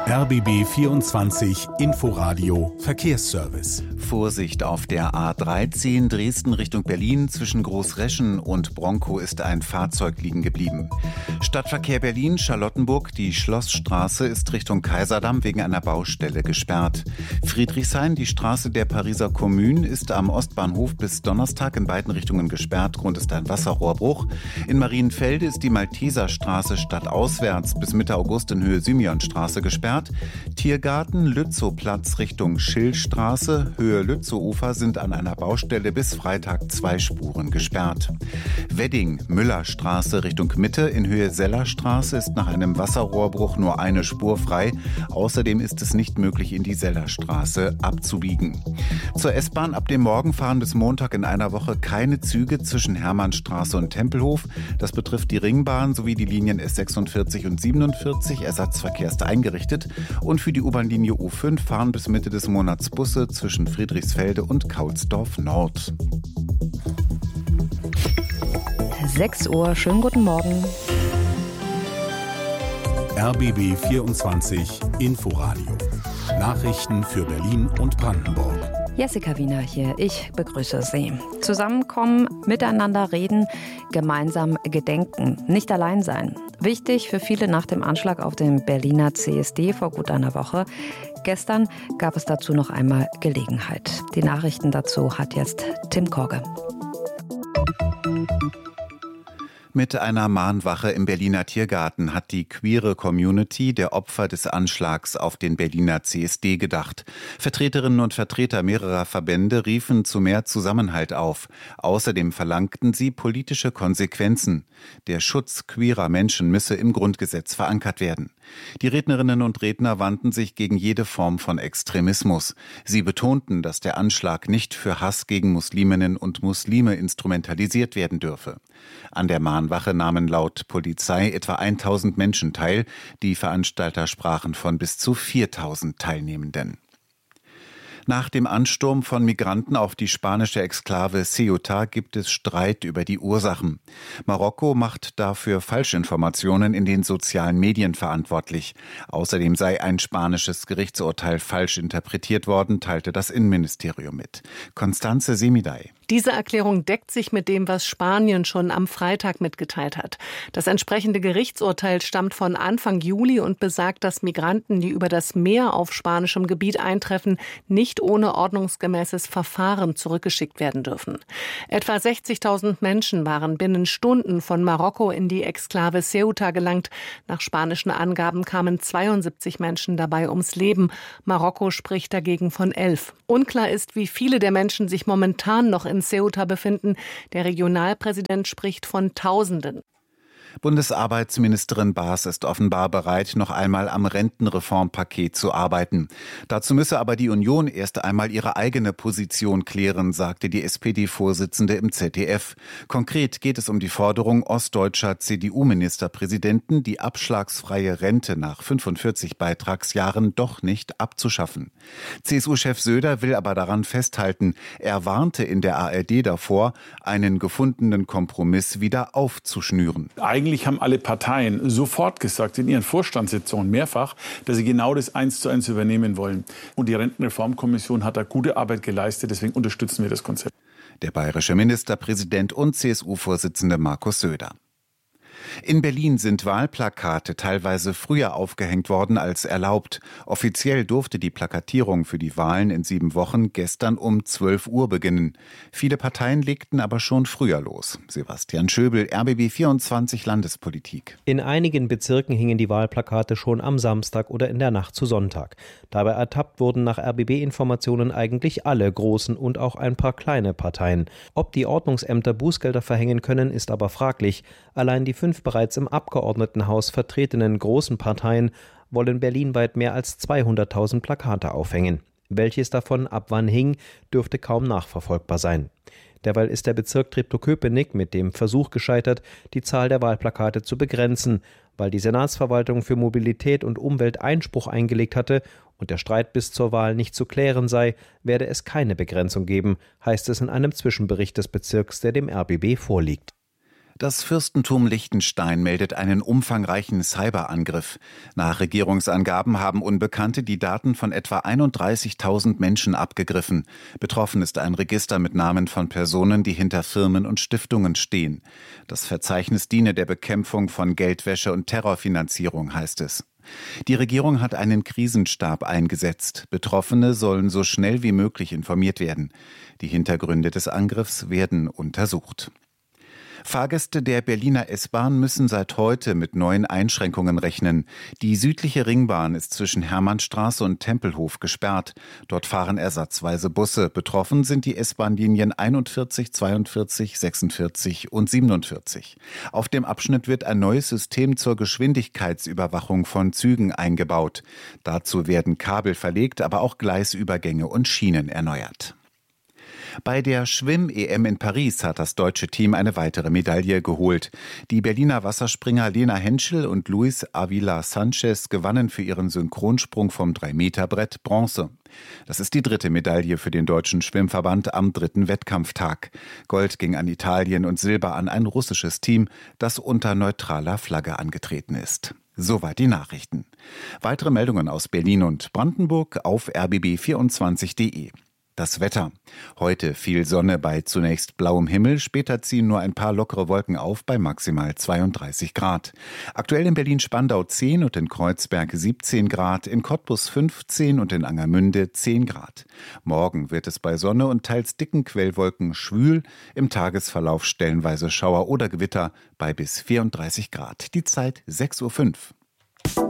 RBB 24 Inforadio Verkehrsservice. Vorsicht auf der A13 Dresden Richtung Berlin. Zwischen Großreschen und Bronkow ist ein Fahrzeug liegen geblieben. Stadtverkehr Berlin, Charlottenburg. Die Schlossstraße ist Richtung Kaiserdamm wegen einer Baustelle gesperrt. Friedrichshain, die Straße der Pariser Kommune, ist am Ostbahnhof bis Donnerstag in beiden Richtungen gesperrt. Grund ist ein Wasserrohrbruch. In Marienfelde ist die Malteserstraße stadtauswärts bis Mitte August in Höhe Simeonstraße gesperrt. Tiergarten, Lützowplatz Richtung Schillstraße, Höhe Lützowufer sind an einer Baustelle bis Freitag 2 Spuren gesperrt. Wedding, Müllerstraße Richtung Mitte in Höhe Sellerstraße ist nach einem Wasserrohrbruch nur eine Spur frei. Außerdem ist es nicht möglich, in die Sellerstraße abzubiegen. Zur S-Bahn ab dem Morgen fahren bis Montag in einer Woche keine Züge zwischen Hermannstraße und Tempelhof. Das betrifft die Ringbahn sowie die Linien S46 und 47. Ersatzverkehr ist eingerichtet. Und für die U-Bahn-Linie U5 fahren bis Mitte des Monats Busse zwischen Friedrichsfelde und Kaulsdorf Nord. 6 Uhr, schönen guten Morgen. RBB 24 Inforadio. Nachrichten für Berlin und Brandenburg. Jessica Wiener hier, ich begrüße Sie. Zusammenkommen, miteinander reden, gemeinsam gedenken, nicht allein sein. Wichtig für viele nach dem Anschlag auf den Berliner CSD vor gut einer Woche. Gestern gab es dazu noch einmal Gelegenheit. Die Nachrichten dazu hat jetzt Tim Korge. Mit einer Mahnwache im Berliner Tiergarten hat die queere Community der Opfer des Anschlags auf den Berliner CSD gedacht. Vertreterinnen und Vertreter mehrerer Verbände riefen zu mehr Zusammenhalt auf. Außerdem verlangten sie politische Konsequenzen. Der Schutz queerer Menschen müsse im Grundgesetz verankert werden. Die Rednerinnen und Redner wandten sich gegen jede Form von Extremismus. Sie betonten, dass der Anschlag nicht für Hass gegen Musliminnen und Muslime instrumentalisiert werden dürfe. An der Mahnwache nahmen laut Polizei etwa 1000 Menschen teil. Die Veranstalter sprachen von bis zu 4000 Teilnehmenden. Nach dem Ansturm von Migranten auf die spanische Exklave Ceuta gibt es Streit über die Ursachen. Marokko macht dafür Falschinformationen in den sozialen Medien verantwortlich. Außerdem sei ein spanisches Gerichtsurteil falsch interpretiert worden, teilte das Innenministerium mit. Constanze Semidai. Diese Erklärung deckt sich mit dem, was Spanien schon am Freitag mitgeteilt hat. Das entsprechende Gerichtsurteil stammt von Anfang Juli und besagt, dass Migranten, die über das Meer auf spanischem Gebiet eintreffen, nicht ohne ordnungsgemäßes Verfahren zurückgeschickt werden dürfen. Etwa 60.000 Menschen waren binnen Stunden von Marokko in die Exklave Ceuta gelangt. Nach spanischen Angaben kamen 72 Menschen dabei ums Leben. Marokko spricht dagegen von 11. Unklar ist, wie viele der Menschen sich momentan noch in Ceuta befinden. Der Regionalpräsident spricht von Tausenden. Bundesarbeitsministerin Baas ist offenbar bereit, noch einmal am Rentenreformpaket zu arbeiten. Dazu müsse aber die Union erst einmal ihre eigene Position klären, sagte die SPD-Vorsitzende im ZDF. Konkret geht es um die Forderung ostdeutscher CDU-Ministerpräsidenten, die abschlagsfreie Rente nach 45 Beitragsjahren doch nicht abzuschaffen. CSU-Chef Söder will aber daran festhalten. Er warnte in der ARD davor, einen gefundenen Kompromiss wieder aufzuschnüren. Eigentlich haben alle Parteien sofort gesagt, in ihren Vorstandssitzungen mehrfach, dass sie genau das 1:1 übernehmen wollen. Und die Rentenreformkommission hat da gute Arbeit geleistet, deswegen unterstützen wir das Konzept. Der bayerische Ministerpräsident und CSU-Vorsitzende Markus Söder. In Berlin sind Wahlplakate teilweise früher aufgehängt worden als erlaubt. Offiziell durfte die Plakatierung für die Wahlen in 7 Wochen gestern um 12 Uhr beginnen. Viele Parteien legten aber schon früher los. Sebastian Schöbel, RBB 24 Landespolitik. In einigen Bezirken hingen die Wahlplakate schon am Samstag oder in der Nacht zu Sonntag. Dabei ertappt wurden nach RBB-Informationen eigentlich alle großen und auch ein paar kleine Parteien. Ob die Ordnungsämter Bußgelder verhängen können, ist aber fraglich. Allein die 5 bereits im Abgeordnetenhaus vertretenen großen Parteien wollen berlinweit mehr als 200.000 Plakate aufhängen. Welches davon ab wann hing, dürfte kaum nachverfolgbar sein. Derweil ist der Bezirk Treptow-Köpenick mit dem Versuch gescheitert, die Zahl der Wahlplakate zu begrenzen. Weil die Senatsverwaltung für Mobilität und Umwelt Einspruch eingelegt hatte und der Streit bis zur Wahl nicht zu klären sei, werde es keine Begrenzung geben, heißt es in einem Zwischenbericht des Bezirks, der dem RBB vorliegt. Das Fürstentum Liechtenstein meldet einen umfangreichen Cyberangriff. Nach Regierungsangaben haben Unbekannte die Daten von etwa 31.000 Menschen abgegriffen. Betroffen ist ein Register mit Namen von Personen, die hinter Firmen und Stiftungen stehen. Das Verzeichnis diene der Bekämpfung von Geldwäsche und Terrorfinanzierung, heißt es. Die Regierung hat einen Krisenstab eingesetzt. Betroffene sollen so schnell wie möglich informiert werden. Die Hintergründe des Angriffs werden untersucht. Fahrgäste der Berliner S-Bahn müssen seit heute mit neuen Einschränkungen rechnen. Die südliche Ringbahn ist zwischen Hermannstraße und Tempelhof gesperrt. Dort fahren ersatzweise Busse. Betroffen sind die S-Bahn-Linien 41, 42, 46 und 47. Auf dem Abschnitt wird ein neues System zur Geschwindigkeitsüberwachung von Zügen eingebaut. Dazu werden Kabel verlegt, aber auch Gleisübergänge und Schienen erneuert. Bei der Schwimm-EM in Paris hat das deutsche Team eine weitere Medaille geholt. Die Berliner Wasserspringer Lena Henschel und Luis Avila Sanchez gewannen für ihren Synchronsprung vom 3-Meter-Brett Bronze. Das ist die dritte Medaille für den deutschen Schwimmverband am dritten Wettkampftag. Gold ging an Italien und Silber an ein russisches Team, das unter neutraler Flagge angetreten ist. Soweit die Nachrichten. Weitere Meldungen aus Berlin und Brandenburg auf rbb24.de. Das Wetter. Heute viel Sonne bei zunächst blauem Himmel, später ziehen nur ein paar lockere Wolken auf bei maximal 32 Grad. Aktuell in Berlin-Spandau 10 und in Kreuzberg 17 Grad, in Cottbus 15 und in Angermünde 10 Grad. Morgen wird es bei Sonne und teils dicken Quellwolken schwül, im Tagesverlauf stellenweise Schauer oder Gewitter bei bis 34 Grad. Die Zeit 6:05 Uhr.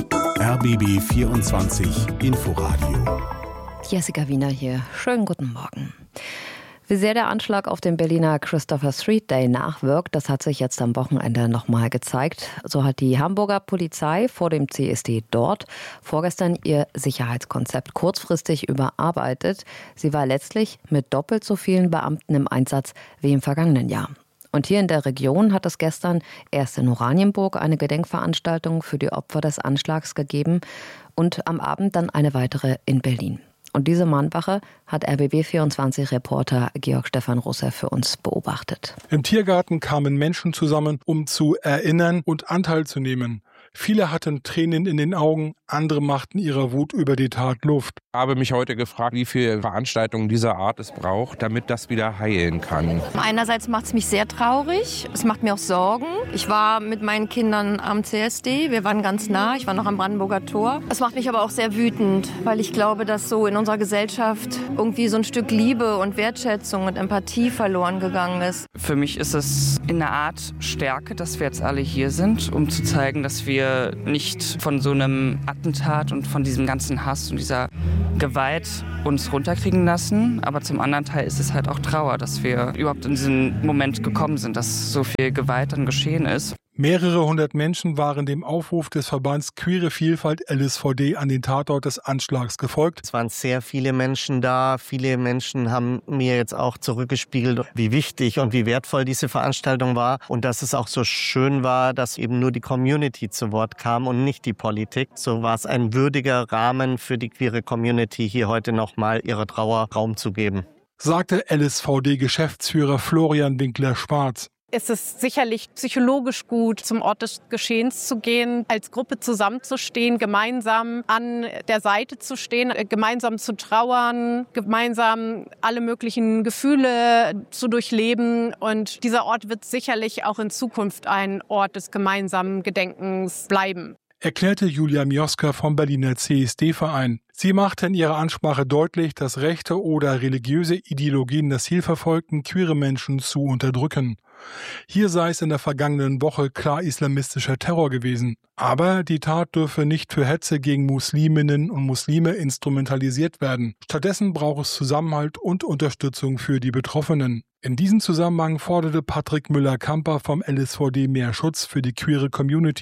RBB 24 Inforadio. Jessica Wiener hier. Schönen guten Morgen. Wie sehr der Anschlag auf den Berliner Christopher Street Day nachwirkt, das hat sich jetzt am Wochenende nochmal gezeigt. So hat die Hamburger Polizei vor dem CSD dort vorgestern ihr Sicherheitskonzept kurzfristig überarbeitet. Sie war letztlich mit doppelt so vielen Beamten im Einsatz wie im vergangenen Jahr. Und hier in der Region hat es gestern erst in Oranienburg eine Gedenkveranstaltung für die Opfer des Anschlags gegeben und am Abend dann eine weitere in Berlin. Und diese Mahnwache hat RBB24-Reporter Georg Stefan Russer für uns beobachtet. Im Tiergarten kamen Menschen zusammen, um zu erinnern und Anteil zu nehmen. Viele hatten Tränen in den Augen, andere machten ihrer Wut über die Tat Luft. Ich habe mich heute gefragt, wie viele Veranstaltungen dieser Art es braucht, damit das wieder heilen kann. Einerseits macht es mich sehr traurig, es macht mir auch Sorgen. Ich war mit meinen Kindern am CSD, wir waren ganz nah, ich war noch am Brandenburger Tor. Es macht mich aber auch sehr wütend, weil ich glaube, dass so in unserer Gesellschaft irgendwie so ein Stück Liebe und Wertschätzung und Empathie verloren gegangen ist. Für mich ist es in einer Art Stärke, dass wir jetzt alle hier sind, um zu zeigen, dass wir nicht von so einem Attentat und von diesem ganzen Hass und dieser Gewalt uns runterkriegen lassen. Aber zum anderen Teil ist es halt auch Trauer, dass wir überhaupt in diesen Moment gekommen sind, dass so viel Gewalt dann geschehen ist. Mehrere hundert Menschen waren dem Aufruf des Verbands Queere Vielfalt LSVD an den Tatort des Anschlags gefolgt. Es waren sehr viele Menschen da. Viele Menschen haben mir jetzt auch zurückgespiegelt, wie wichtig und wie wertvoll diese Veranstaltung war. Und dass es auch so schön war, dass eben nur die Community zu Wort kam und nicht die Politik. So war es ein würdiger Rahmen für die queere Community, hier heute nochmal ihrer Trauer Raum zu geben. Sagte LSVD-Geschäftsführer Florian Winkler-Schwarz. Es ist sicherlich psychologisch gut, zum Ort des Geschehens zu gehen, als Gruppe zusammenzustehen, gemeinsam an der Seite zu stehen, gemeinsam zu trauern, gemeinsam alle möglichen Gefühle zu durchleben. Und dieser Ort wird sicherlich auch in Zukunft ein Ort des gemeinsamen Gedenkens bleiben. Erklärte Julia Mioska vom Berliner CSD-Verein. Sie machte in ihrer Ansprache deutlich, dass rechte oder religiöse Ideologien das Ziel verfolgten, queere Menschen zu unterdrücken. Hier sei es in der vergangenen Woche klar islamistischer Terror gewesen. Aber die Tat dürfe nicht für Hetze gegen Musliminnen und Muslime instrumentalisiert werden. Stattdessen braucht es Zusammenhalt und Unterstützung für die Betroffenen. In diesem Zusammenhang forderte Patrick Müller-Kamper vom LSVD mehr Schutz für die queere Community.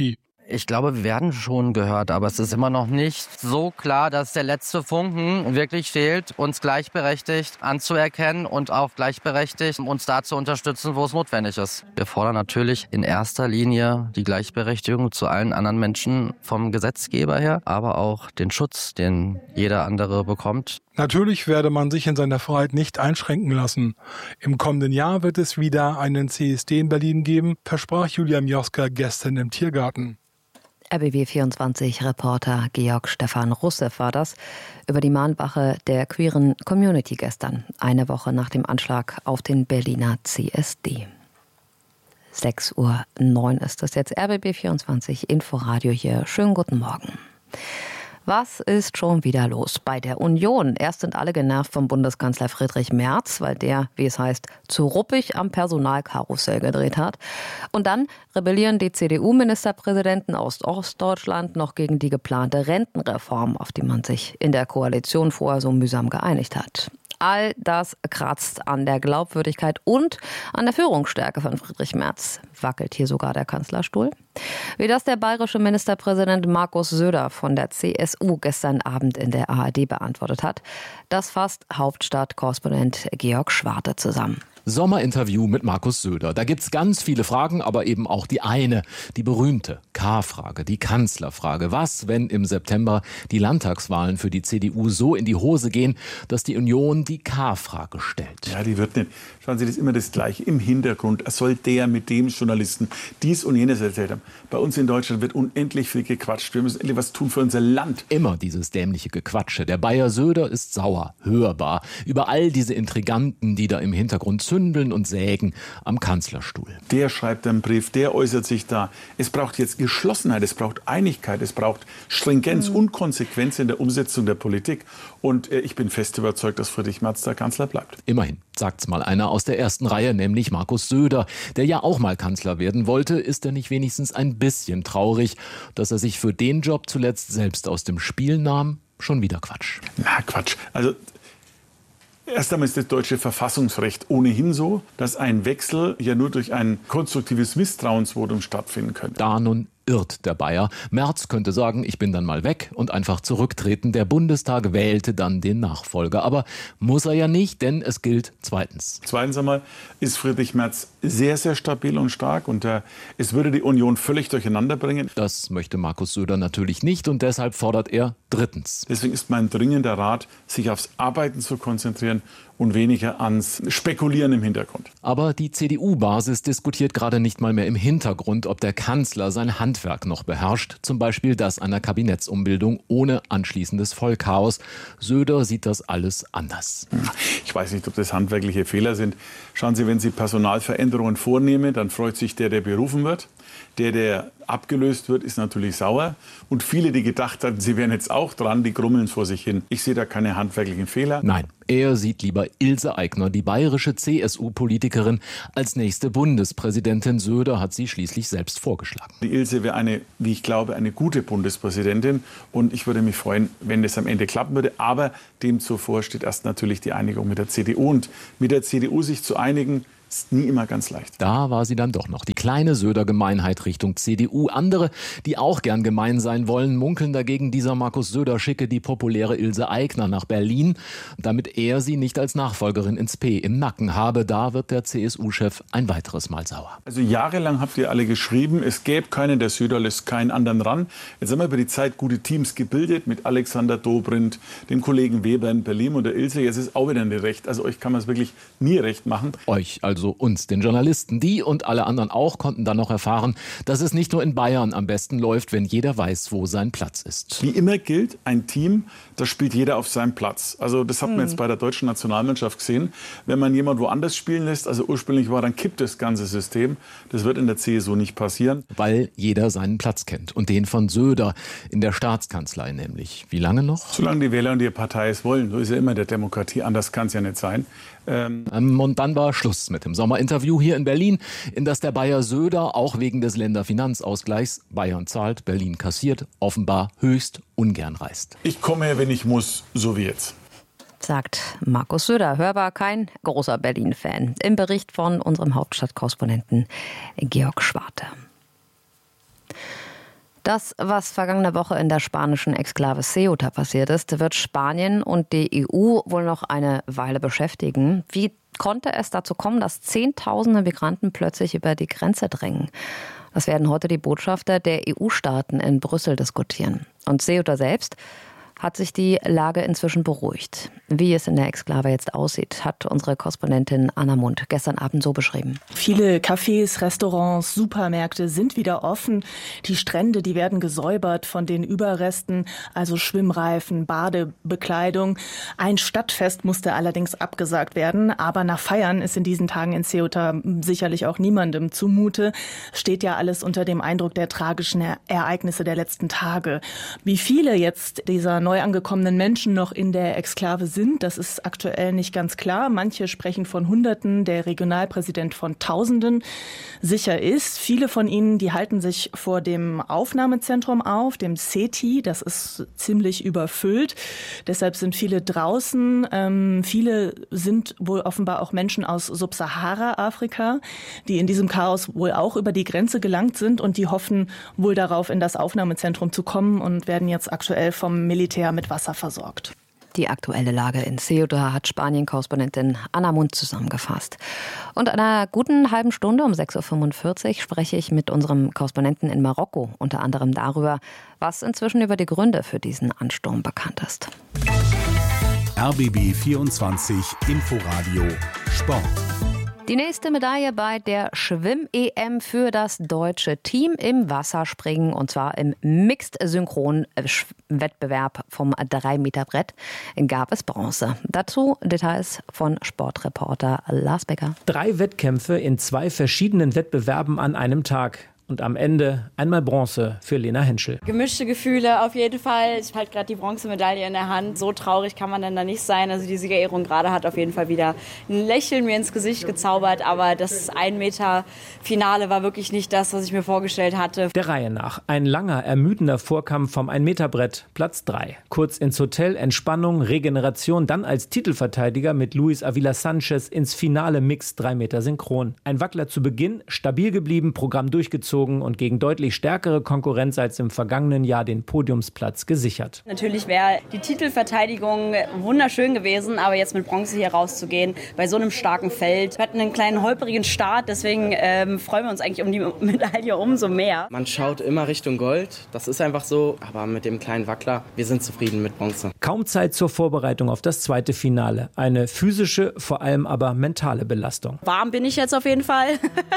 Ich glaube, wir werden schon gehört, aber es ist immer noch nicht so klar, dass der letzte Funken wirklich fehlt, uns gleichberechtigt anzuerkennen und auch gleichberechtigt uns da zu unterstützen, wo es notwendig ist. Wir fordern natürlich in erster Linie die Gleichberechtigung zu allen anderen Menschen vom Gesetzgeber her, aber auch den Schutz, den jeder andere bekommt. Natürlich werde man sich in seiner Freiheit nicht einschränken lassen. Im kommenden Jahr wird es wieder einen CSD in Berlin geben, versprach Julia Mioska gestern im Tiergarten. RBB24-Reporter Georg Stefan Russev war das über die Mahnwache der queeren Community gestern, eine Woche nach dem Anschlag auf den Berliner CSD. 6:09 Uhr ist das jetzt, RBB24 Inforadio hier. Schönen guten Morgen. Was ist schon wieder los bei der Union? Erst sind alle genervt vom Bundeskanzler Friedrich Merz, weil der, wie es heißt, zu ruppig am Personalkarussell gedreht hat. Und dann rebellieren die CDU-Ministerpräsidenten aus Ostdeutschland noch gegen die geplante Rentenreform, auf die man sich in der Koalition vorher so mühsam geeinigt hat. All das kratzt an der Glaubwürdigkeit und an der Führungsstärke von Friedrich Merz. Wackelt hier sogar der Kanzlerstuhl? Wie das der bayerische Ministerpräsident Markus Söder von der CSU gestern Abend in der ARD beantwortet hat, das fasst Hauptstadtkorrespondent Georg Schwarte zusammen. Sommerinterview mit Markus Söder. Da gibt's ganz viele Fragen, aber eben auch die eine, die berühmte K-Frage, die Kanzlerfrage. Was, wenn im September die Landtagswahlen für die CDU so in die Hose gehen, dass die Union die K-Frage stellt? Ja, die wird nicht. Schauen Sie, das ist immer das Gleiche. Im Hintergrund soll der mit dem Journalisten dies und jenes erzählt haben. Bei uns in Deutschland wird unendlich viel gequatscht. Wir müssen endlich was tun für unser Land. Immer dieses dämliche Gequatsche. Der Bayer Söder ist sauer, hörbar, über all diese Intriganten, die da im Hintergrund zündeln und sägen am Kanzlerstuhl. Der schreibt einen Brief, der äußert sich da. Es braucht jetzt Geschlossenheit, es braucht Einigkeit, es braucht Stringenz und Konsequenz in der Umsetzung der Politik. Und ich bin fest überzeugt, dass Friedrich Merz der Kanzler bleibt. Immerhin, sagt's mal einer aus der ersten Reihe, nämlich Markus Söder, der ja auch mal Kanzler werden wollte. Ist er nicht wenigstens ein bisschen traurig, dass er sich für den Job zuletzt selbst aus dem Spiel nahm? Schon wieder Quatsch. Na, Quatsch. Also erst einmal ist das deutsche Verfassungsrecht ohnehin so, dass ein Wechsel ja nur durch ein konstruktives Misstrauensvotum stattfinden könnte. Da nun irrt der Bayer. Merz könnte sagen, ich bin dann mal weg und einfach zurücktreten. Der Bundestag wählte dann den Nachfolger. Aber muss er ja nicht, denn es gilt zweitens. Zweitens einmal ist Friedrich Merz sehr, sehr stabil und stark und es würde die Union völlig durcheinander bringen. Das möchte Markus Söder natürlich nicht und deshalb fordert er drittens. Deswegen ist mein dringender Rat, sich aufs Arbeiten zu konzentrieren und weniger ans Spekulieren im Hintergrund. Aber die CDU-Basis diskutiert gerade nicht mal mehr im Hintergrund, ob der Kanzler sein Handwerk noch beherrscht. Zum Beispiel das einer Kabinettsumbildung ohne anschließendes Vollchaos. Söder sieht das alles anders. Ich weiß nicht, ob das handwerkliche Fehler sind. Schauen Sie, wenn Sie Personalveränderungen vornehmen, dann freut sich der berufen wird. Der abgelöst wird, ist natürlich sauer. Und viele, die gedacht hatten, sie wären jetzt auch dran, die grummeln vor sich hin. Ich sehe da keine handwerklichen Fehler. Nein, er sieht lieber Ilse Aigner, die bayerische CSU-Politikerin, als nächste Bundespräsidentin. Söder hat sie schließlich selbst vorgeschlagen. Die Ilse wäre wie ich glaube, eine gute Bundespräsidentin. Und ich würde mich freuen, wenn das am Ende klappen würde. Aber dem zuvor steht erst natürlich die Einigung mit der CDU. Und mit der CDU sich zu einigen, ist nie immer ganz leicht. Da war sie dann doch noch, die kleine Söder-Gemeinheit Richtung CDU. Andere, die auch gern gemein sein wollen, munkeln dagegen, dieser Markus Söder schicke die populäre Ilse Aigner nach Berlin, damit er sie nicht als Nachfolgerin ins P im Nacken habe. Da wird der CSU-Chef ein weiteres Mal sauer. Also jahrelang habt ihr alle geschrieben, es gäbe keinen, der Söder lässt keinen anderen ran. Jetzt haben wir über die Zeit gute Teams gebildet mit Alexander Dobrindt, dem Kollegen Weber in Berlin und der Ilse. Jetzt ist auch wieder nicht recht. Also euch kann man es wirklich nie recht machen. Euch, also uns, den Journalisten. Die und alle anderen auch konnten dann noch erfahren, dass es nicht nur in Bayern am besten läuft, wenn jeder weiß, wo sein Platz ist. Wie immer gilt, ein Team, da spielt jeder auf seinem Platz. Also das hat man jetzt bei der deutschen Nationalmannschaft gesehen. Wenn man jemand woanders spielen lässt, also ursprünglich war, dann kippt das ganze System. Das wird in der CSU nicht passieren. Weil jeder seinen Platz kennt. Und den von Söder in der Staatskanzlei nämlich. Wie lange noch? Solange die Wähler und die Partei es wollen. So ist ja immer der Demokratie. Anders kann es ja nicht sein. Und dann war Schluss mit dem Sommerinterview hier in Berlin, in das der Bayer Söder auch wegen des Länderfinanzausgleichs, Bayern zahlt, Berlin kassiert, offenbar höchst ungern reist. Ich komme, wenn ich muss, so wie jetzt. Sagt Markus Söder, hörbar kein großer Berlin-Fan. Im Bericht von unserem Hauptstadtkorrespondenten Georg Schwarte. Das, was vergangene Woche in der spanischen Exklave Ceuta passiert ist, wird Spanien und die EU wohl noch eine Weile beschäftigen. Wie konnte es dazu kommen, dass Zehntausende Migranten plötzlich über die Grenze drängen? Das werden heute die Botschafter der EU-Staaten in Brüssel diskutieren. Und Ceuta selbst hat sich die Lage inzwischen beruhigt. Wie es in der Exklave jetzt aussieht, hat unsere Korrespondentin Anna Mund gestern Abend so beschrieben. Viele Cafés, Restaurants, Supermärkte sind wieder offen. Die Strände, die werden gesäubert von den Überresten, also Schwimmreifen, Badebekleidung. Ein Stadtfest musste allerdings abgesagt werden, aber nach Feiern ist in diesen Tagen in Ceuta sicherlich auch niemandem zumute. Steht ja alles unter dem Eindruck der tragischen Ereignisse der letzten Tage. Wie viele jetzt dieser neu angekommenen Menschen noch in der Exklave sind, das ist aktuell nicht ganz klar. Manche sprechen von Hunderten, der Regionalpräsident von Tausenden. Sicher ist, viele von ihnen, die halten sich vor dem Aufnahmezentrum auf, dem CETI. Das ist ziemlich überfüllt. Deshalb sind viele draußen. Viele sind wohl offenbar auch Menschen aus Subsahara-Afrika, die in diesem Chaos wohl auch über die Grenze gelangt sind und die hoffen wohl darauf, in das Aufnahmezentrum zu kommen und werden jetzt aktuell vom Militär mit Wasser versorgt. Die aktuelle Lage in Ceuta hat Spanien-Korrespondentin Anna Mund zusammengefasst. Und in einer guten halben Stunde um 6.45 Uhr spreche ich mit unserem Korrespondenten in Marokko unter anderem darüber, was inzwischen über die Gründe für diesen Ansturm bekannt ist. RBB 24 Inforadio Sport. Die nächste Medaille bei der Schwimm-EM für das deutsche Team im Wasserspringen, und zwar im Mixed-Synchron-Wettbewerb vom 3-Meter-Brett, gab es Bronze. Dazu Details von Sportreporter Lars Becker. 3 Wettkämpfe in 2 verschiedenen Wettbewerben an einem Tag. Und am Ende einmal Bronze für Lena Henschel. Gemischte Gefühle auf jeden Fall. Ich halte gerade die Bronzemedaille in der Hand. So traurig kann man dann da nicht sein. Also die Siegerehrung gerade hat auf jeden Fall wieder ein Lächeln mir ins Gesicht gezaubert. Aber das 1-Meter-Finale war wirklich nicht das, was ich mir vorgestellt hatte. Der Reihe nach. Ein langer, ermüdender Vorkampf vom 1-Meter-Brett, Platz 3. Kurz ins Hotel, Entspannung, Regeneration, dann als Titelverteidiger mit Luis Avila Sanchez ins Finale Mixed 3 Meter Synchron. Ein Wackler zu Beginn, stabil geblieben, Programm durchgezogen und gegen deutlich stärkere Konkurrenz als im vergangenen Jahr den Podiumsplatz gesichert. Natürlich wäre die Titelverteidigung wunderschön gewesen, aber jetzt mit Bronze hier rauszugehen, bei so einem starken Feld. Wir hatten einen kleinen holprigen Start, deswegen freuen wir uns eigentlich um die Medaille umso mehr. Man schaut immer Richtung Gold, das ist einfach so, aber mit dem kleinen Wackler, wir sind zufrieden mit Bronze. Kaum Zeit zur Vorbereitung auf das zweite Finale. Eine physische, vor allem aber mentale Belastung. Warm bin ich jetzt auf jeden Fall.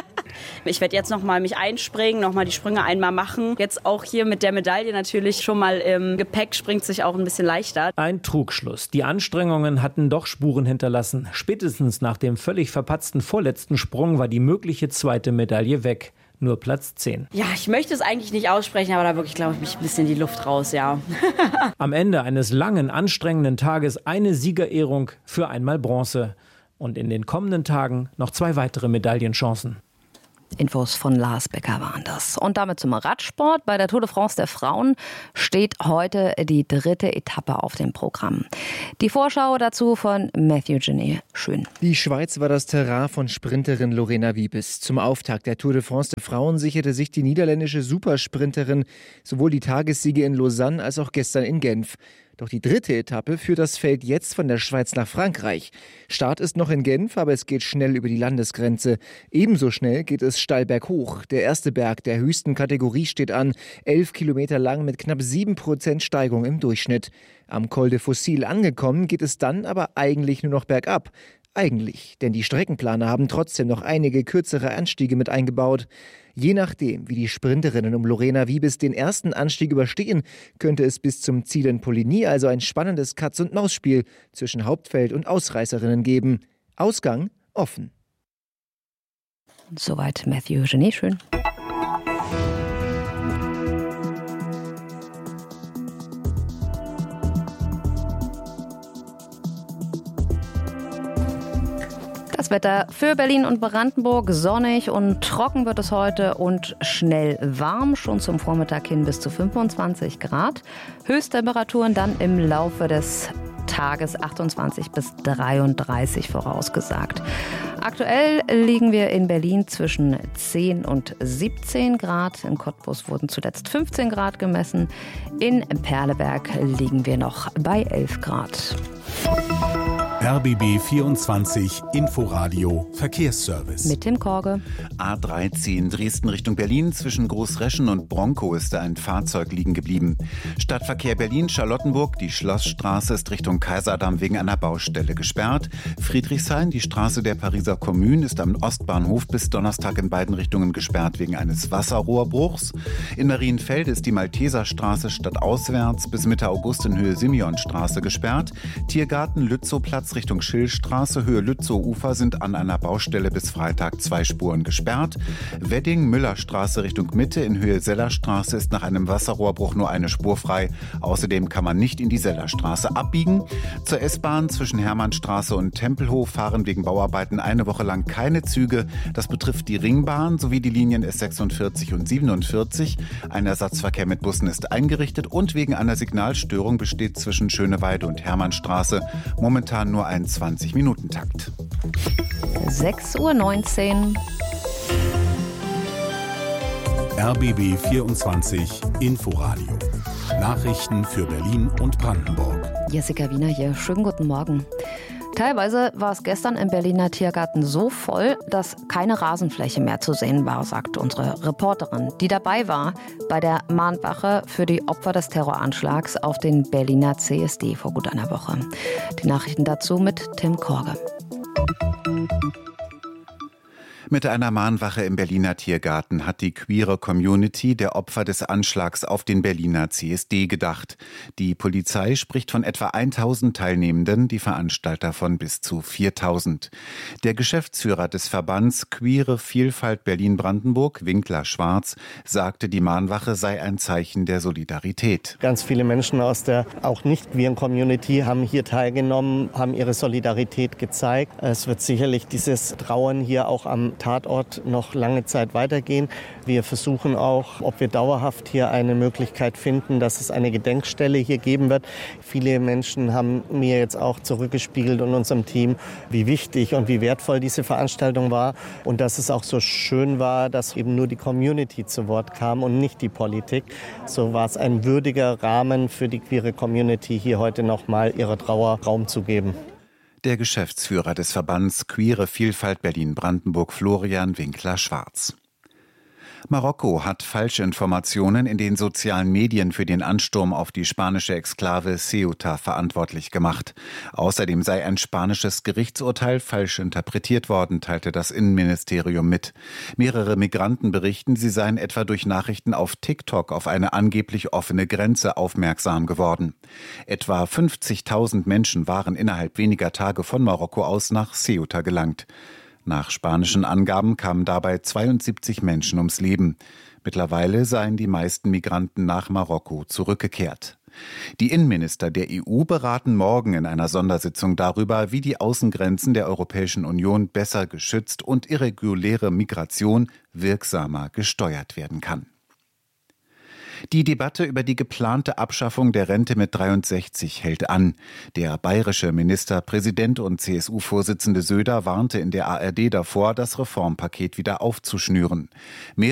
Ich werde jetzt nochmal mich einspringen, nochmal die Sprünge einmal machen. Jetzt auch hier mit der Medaille natürlich schon mal im Gepäck, springt sich auch ein bisschen leichter. Ein Trugschluss. Die Anstrengungen hatten doch Spuren hinterlassen. Spätestens nach dem völlig verpatzten vorletzten Sprung war die mögliche zweite Medaille weg. Nur Platz 10. Ja, ich möchte es eigentlich nicht aussprechen, aber da wirklich, glaube ich, ein bisschen die Luft raus, ja. Am Ende eines langen, anstrengenden Tages eine Siegerehrung für einmal Bronze. Und in den kommenden Tagen noch 2 weitere Medaillenchancen. Infos von Lars Becker waren das. Und damit zum Radsport. Bei der Tour de France der Frauen steht heute die 3. Etappe auf dem Programm. Die Vorschau dazu von Matthew Genet. Schön. Die Schweiz war das Terrain von Sprinterin Lorena Wiebes. Zum Auftakt der Tour de France der Frauen sicherte sich die niederländische Supersprinterin sowohl die Tagessiege in Lausanne als auch gestern in Genf. Doch die 3. Etappe führt das Feld jetzt von der Schweiz nach Frankreich. Start ist noch in Genf, aber es geht schnell über die Landesgrenze. Ebenso schnell geht es steil berghoch. Der erste Berg der höchsten Kategorie steht an, 11 Kilometer lang mit knapp 7% Steigung im Durchschnitt. Am Col de Fossil angekommen geht es dann aber eigentlich nur noch bergab. Eigentlich, denn die Streckenplaner haben trotzdem noch einige kürzere Anstiege mit eingebaut. Je nachdem, wie die Sprinterinnen um Lorena Wiebes den ersten Anstieg überstehen, könnte es bis zum Ziel in Poligny also ein spannendes Katz-und-Maus-Spiel zwischen Hauptfeld und Ausreißerinnen geben. Ausgang offen. Soweit Matthew Genet, schön. Das Wetter für Berlin und Brandenburg: sonnig und trocken wird es heute und schnell warm, schon zum Vormittag hin bis zu 25 Grad. Höchsttemperaturen dann im Laufe des Tages 28 bis 33 vorausgesagt. Aktuell liegen wir in Berlin zwischen 10 und 17 Grad. In Cottbus wurden zuletzt 15 Grad gemessen. In Perleberg liegen wir noch bei 11 Grad. RBB 24 Inforadio Verkehrsservice. Mit Tim Korge. A13 Dresden Richtung Berlin. Zwischen Großreschen und Bronkow ist ein Fahrzeug liegen geblieben. Stadtverkehr Berlin-Charlottenburg. Die Schlossstraße ist Richtung Kaiserdamm wegen einer Baustelle gesperrt. Friedrichshain, die Straße der Pariser Kommune, ist am Ostbahnhof bis Donnerstag in beiden Richtungen gesperrt wegen eines Wasserrohrbruchs. In Marienfelde ist die Malteserstraße stadtauswärts bis Mitte August in Höhe Simeonstraße gesperrt. Tiergarten Lützowplatz Richtung Schillstraße, Höhe Lützow-Ufer sind an einer Baustelle bis Freitag 2 Spuren gesperrt. Wedding-Müllerstraße Richtung Mitte in Höhe Sellerstraße ist nach einem Wasserrohrbruch nur eine Spur frei. Außerdem kann man nicht in die Sellerstraße abbiegen. Zur S-Bahn zwischen Hermannstraße und Tempelhof fahren wegen Bauarbeiten eine Woche lang keine Züge. Das betrifft die Ringbahn sowie die Linien S46 und 47. Ein Ersatzverkehr mit Bussen ist eingerichtet und wegen einer Signalstörung besteht zwischen Schöneweide und Hermannstraße momentan nur ein 20-Minuten-Takt. 6:19 Uhr. RBB 24 Inforadio. Nachrichten für Berlin und Brandenburg. Jessica Wiener hier. Schönen guten Morgen. Teilweise war es gestern im Berliner Tiergarten so voll, dass keine Rasenfläche mehr zu sehen war, sagt unsere Reporterin, die dabei war bei der Mahnwache für die Opfer des Terroranschlags auf den Berliner CSD vor gut einer Woche. Die Nachrichten dazu mit Tim Korge. Mit einer Mahnwache im Berliner Tiergarten hat die queere Community der Opfer des Anschlags auf den Berliner CSD gedacht. Die Polizei spricht von etwa 1000 Teilnehmenden, die Veranstalter von bis zu 4000. Der Geschäftsführer des Verbands Queere Vielfalt Berlin-Brandenburg, Winkler Schwarz, sagte, die Mahnwache sei ein Zeichen der Solidarität. Ganz viele Menschen aus der auch nicht queeren Community haben hier teilgenommen, haben ihre Solidarität gezeigt. Es wird sicherlich dieses Trauern hier auch am Tatort noch lange Zeit weitergehen. Wir versuchen auch, ob wir dauerhaft hier eine Möglichkeit finden, dass es eine Gedenkstelle hier geben wird. Viele Menschen haben mir jetzt auch zurückgespiegelt und unserem Team, wie wichtig und wie wertvoll diese Veranstaltung war und dass es auch so schön war, dass eben nur die Community zu Wort kam und nicht die Politik. So war es ein würdiger Rahmen für die queere Community, hier heute nochmal ihrer Trauer Raum zu geben. Der Geschäftsführer des Verbands Queere Vielfalt Berlin-Brandenburg, Florian Winkler-Schwarz. Marokko hat Falschinformationen in den sozialen Medien für den Ansturm auf die spanische Exklave Ceuta verantwortlich gemacht. Außerdem sei ein spanisches Gerichtsurteil falsch interpretiert worden, teilte das Innenministerium mit. Mehrere Migranten berichten, sie seien etwa durch Nachrichten auf TikTok auf eine angeblich offene Grenze aufmerksam geworden. Etwa 50.000 Menschen waren innerhalb weniger Tage von Marokko aus nach Ceuta gelangt. Nach spanischen Angaben kamen dabei 72 Menschen ums Leben. Mittlerweile seien die meisten Migranten nach Marokko zurückgekehrt. Die Innenminister der EU beraten morgen in einer Sondersitzung darüber, wie die Außengrenzen der Europäischen Union besser geschützt und irreguläre Migration wirksamer gesteuert werden kann. Die Debatte über die geplante Abschaffung der Rente mit 63 hält an. Der bayerische Ministerpräsident und CSU-Vorsitzende Söder warnte in der ARD davor, das Reformpaket wieder aufzuschnüren.